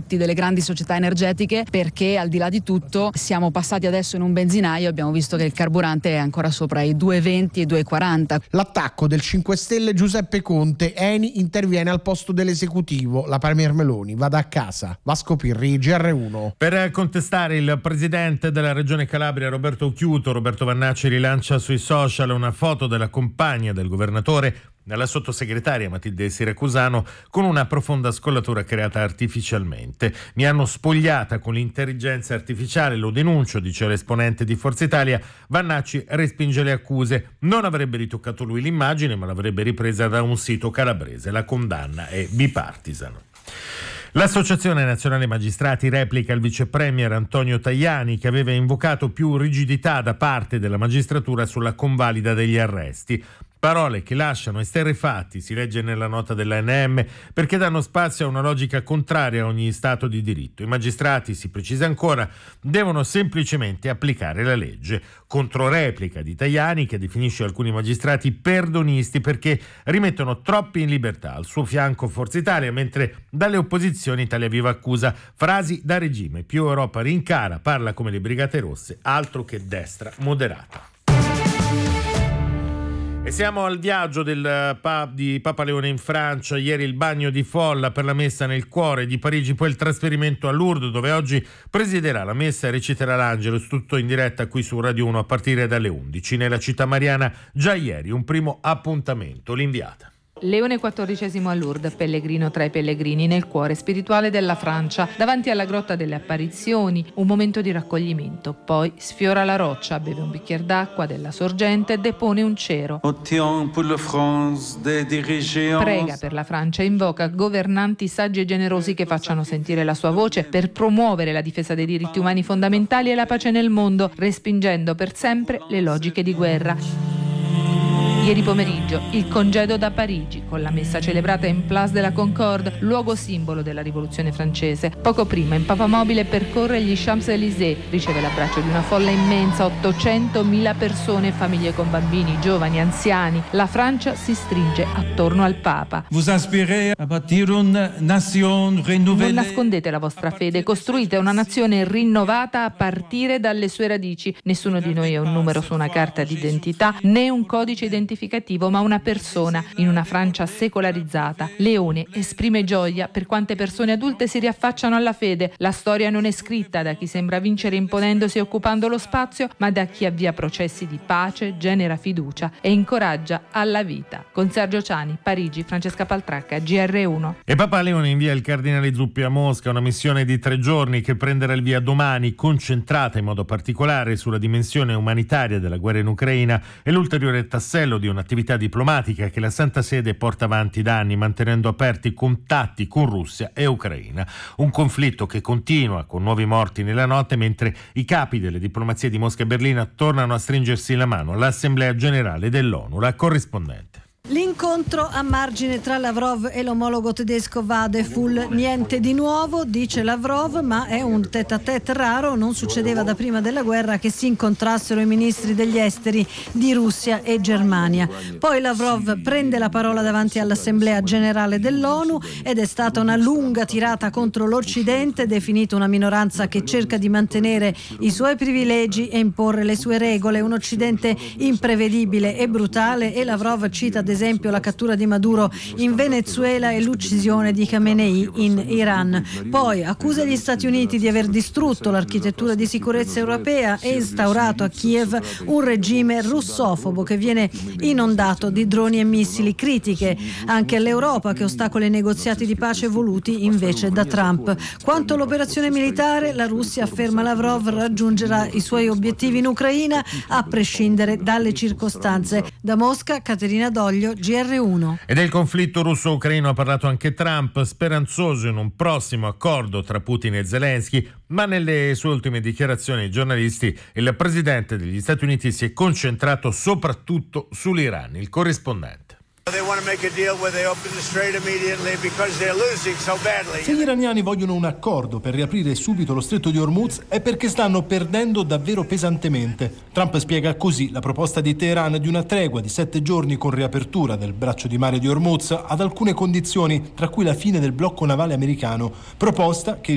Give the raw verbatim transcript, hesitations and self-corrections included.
prodotti delle grandi società energetiche, perché al di là di tutto siamo passati adesso in un benzinaio, abbiamo visto che il carburante è ancora sopra i due e venti e due e quaranta. L'attacco del cinque Stelle Giuseppe Conte, Eni interviene al posto dell'esecutivo, la premier Meloni vada a casa. Vasco Pirri, G R uno. Per contestare il presidente della regione Calabria Roberto Occhiuto, Roberto Vannacci rilancia sui social una foto della compagna del governatore, la sottosegretaria Matilde Siracusano, con una profonda scollatura creata artificialmente. Mi hanno spogliata con l'intelligenza artificiale, lo denuncio, dice l'esponente di Forza Italia. Vannacci respinge le accuse. Non avrebbe ritoccato lui l'immagine, ma l'avrebbe ripresa da un sito calabrese. La condanna è bipartisan. L'Associazione Nazionale Magistrati replica il vice premier Antonio Tajani, che aveva invocato più rigidità da parte della magistratura sulla convalida degli arresti. Parole che lasciano esterrefatti, si legge nella nota dell'A N M, perché danno spazio a una logica contraria a ogni Stato di diritto. I magistrati, si precisa ancora, devono semplicemente applicare la legge. Controreplica di Tajani, che definisce alcuni magistrati perdonisti perché rimettono troppi in libertà. Al suo fianco Forza Italia, mentre dalle opposizioni Italia Viva accusa questo da regime. Più Europa rincara, parla come le Brigate Rosse, altro che destra moderata. E siamo al viaggio del pub di Papa Leone in Francia. Ieri il bagno di folla per la messa nel cuore di Parigi, poi il trasferimento a Lourdes, dove oggi presiderà la messa e reciterà l'Angelus, tutto in diretta qui su Radio uno a partire dalle undici. Nella città mariana già ieri un primo appuntamento, l'inviata. Leone quattordicesimo a Lourdes, pellegrino tra i pellegrini nel cuore spirituale della Francia, davanti alla grotta delle apparizioni, un momento di raccoglimento. Poi sfiora la roccia, beve un bicchiere d'acqua della sorgente e depone un cero. Prega per la Francia e invoca governanti saggi e generosi che facciano sentire la sua voce per promuovere la difesa dei diritti umani fondamentali e la pace nel mondo, respingendo per sempre le logiche di guerra. Ieri pomeriggio il congedo da Parigi, con la messa celebrata in Place de la Concorde, luogo simbolo della rivoluzione francese. Poco prima in papamobile percorre gli Champs-Élysées, riceve l'abbraccio di una folla immensa, ottocentomila persone, famiglie con bambini, giovani, anziani. La Francia si stringe attorno al Papa. Vous inspirez à bâtir une nation renouvelée. Non nascondete la vostra fede, costruite una nazione rinnovata a partire dalle sue radici. Nessuno di noi è un numero su una carta d'identità, né un codice identificativo, ma una persona in una Francia secolarizzata. Leone esprime gioia per quante persone adulte si riaffacciano alla fede. La storia non è scritta da chi sembra vincere imponendosi e occupando lo spazio, ma da chi avvia processi di pace, genera fiducia e incoraggia alla vita. Con Sergio Ciani, Parigi, Francesca Paltracca, G R uno. E Papa Leone invia il cardinale Zuppi a Mosca, una missione di tre giorni che prenderà il via domani, concentrata in modo particolare sulla dimensione umanitaria della guerra in Ucraina e l'ulteriore tassello di un'attività diplomatica che la Santa Sede porta avanti da anni, mantenendo aperti contatti con Russia e Ucraina. Un conflitto che continua con nuovi morti nella notte, mentre i capi delle diplomazie di Mosca e Berlino tornano a stringersi la mano all'Assemblea Generale dell'ONU. La corrispondente. L'incontro a margine tra Lavrov e l'omologo tedesco Vadeful. Niente di nuovo, dice Lavrov, ma è un tête-à-tête raro. Non succedeva da prima della guerra che si incontrassero i ministri degli esteri di Russia e Germania. Poi Lavrov prende la parola davanti all'Assemblea Generale dell'ONU ed è stata una lunga tirata contro l'Occidente, definito una minoranza che cerca di mantenere i suoi privilegi e imporre le sue regole. Un Occidente imprevedibile e brutale, e Lavrov cita ad esempio la cattura di Maduro in Venezuela e l'uccisione di Khamenei in Iran. Poi accusa gli Stati Uniti di aver distrutto l'architettura di sicurezza europea e instaurato a Kiev un regime russofobo che viene inondato di droni e missili. Critiche anche all'Europa, che ostacola i negoziati di pace voluti invece da Trump. Quanto all'operazione militare, la Russia, afferma Lavrov, raggiungerà i suoi obiettivi in Ucraina a prescindere dalle circostanze. Da Mosca, Caterina Doglio, G R uno. E del conflitto russo-ucraino ha parlato anche Trump, speranzoso in un prossimo accordo tra Putin e Zelensky, ma nelle sue ultime dichiarazioni ai giornalisti il presidente degli Stati Uniti si è concentrato soprattutto sull'Iran. Il corrispondente. Se gli iraniani vogliono un accordo per riaprire subito lo stretto di Hormuz è perché stanno perdendo davvero pesantemente. Trump spiega così la proposta di Teheran di una tregua di sette giorni con riapertura del braccio di mare di Hormuz ad alcune condizioni, tra cui la fine del blocco navale americano, proposta che